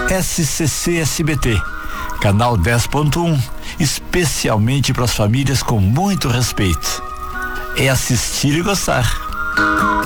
SCC SBT, canal 10.1, especialmente para as famílias com muito respeito. É assistir e gostar.